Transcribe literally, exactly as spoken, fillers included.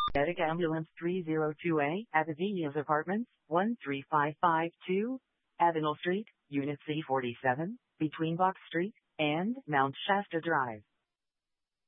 Medic Ambulance three oh two A, Avenia's Apartments, one three five five two, Avenel Street, Unit C forty-seven, between Box Street and Mount Shasta Drive.